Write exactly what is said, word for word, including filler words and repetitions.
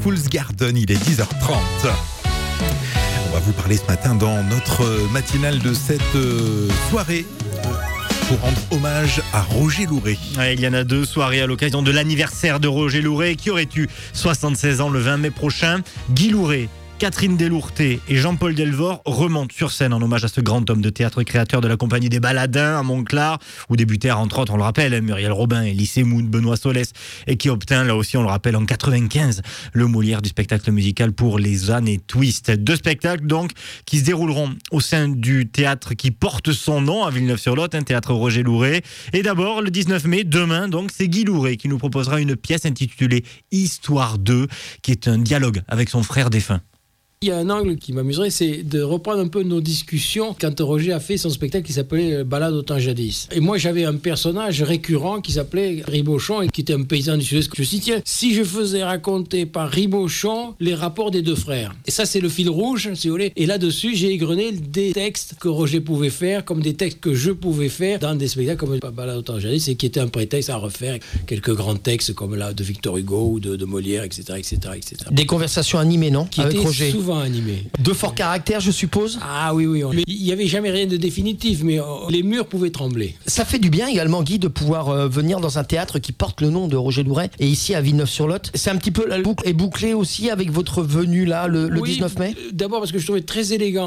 Fool's Garden, il est dix heures trente. On va vous parler ce matin dans notre matinale de cette soirée pour rendre hommage à Roger Louret. Ouais, il y en a deux soirées à l'occasion de l'anniversaire de Roger Louret qui aurait eu soixante-seize ans le vingt mai prochain. Guy Louret, Catherine Delourté et Jean-Paul Delvort remontent sur scène en hommage à ce grand homme de théâtre créateur de la compagnie des Baladins à Montclar, où débutèrent entre autres, on le rappelle, Muriel Robin, Elie Semoun, Benoît Solès, et qui obtint là aussi, on le rappelle, en quatre-vingt-quinze, le Molière du spectacle musical pour les années Twist. Deux spectacles donc qui se dérouleront au sein du théâtre qui porte son nom à Villeneuve-sur-Lot, un théâtre Roger Louret. Et d'abord, le dix-neuf mai, demain, donc, c'est Guy Louret qui nous proposera une pièce intitulée Histoire deux, qui est un dialogue avec son frère défunt. Il y a un angle qui m'amuserait, c'est de reprendre un peu nos discussions quand Roger a fait son spectacle qui s'appelait Balade au temps jadis. Et moi, j'avais un personnage récurrent qui s'appelait Ribochon et qui était un paysan du Sud-Est. Je me suis dit, tiens, si je faisais raconter par Ribochon les rapports des deux frères. Et ça, c'est le fil rouge, si vous voulez. Et là-dessus, j'ai égrené des textes que Roger pouvait faire, comme des textes que je pouvais faire dans des spectacles comme Balade au temps jadis, et qui était un prétexte à refaire quelques grands textes comme là de Victor Hugo ou de, de Molière, et cetera, et cetera, et cetera. Des conversations animées, non? Qui Avec étaient Roger. souvent animé. De fort caractère, je suppose. Ah oui, oui. On... Il n'y avait jamais rien de définitif, mais les murs pouvaient trembler. Ça fait du bien également, Guy, de pouvoir euh, venir dans un théâtre qui porte le nom de Roger Louret, et ici à Villeneuve-sur-Lot. C'est un petit peu, la boucle est bouclée aussi avec votre venue là, le, le oui, dix-neuf mai. D'abord parce que je trouvais très élégant